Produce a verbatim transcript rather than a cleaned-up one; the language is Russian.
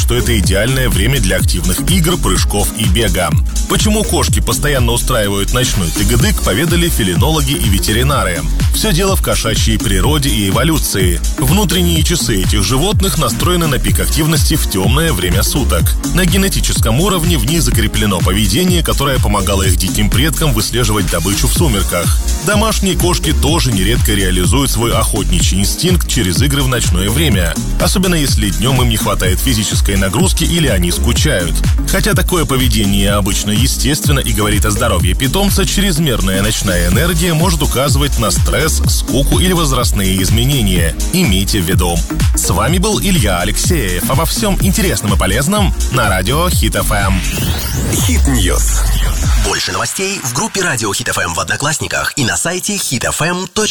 что это идеальное время для активных игр, прыжков и бега. Почему кошки постоянно устраивают ночной тыгыдык, поведали фелинологи и ветеринары. Все дело в кошачьей природе и эволюции. Внутренние часы этих животных настроены на пик активности в темное время суток. На генетическом уровне в них закреплено поведение, которое помогало их диким предкам выслеживать добычу в сумерках. Домашние кошки тоже нередко реализуют свой охотничий инстинкт через игры в ночное время, особенно если днем им не хватает физической нагрузки или они скучают. Хотя такое поведение обычно естественно и говорит о здоровье питомца, чрезмерная ночная энергия может указывать на стресс, скуку или возрастные изменения. Имейте в виду. С вами был Илья Алексеев. Обо всем интересном и полезном на радио Хит эф эм. Хит Ньюс. Больше новостей в группе Радио Хит эф эм в Одноклассниках и на сайте хит эф эм точка ру.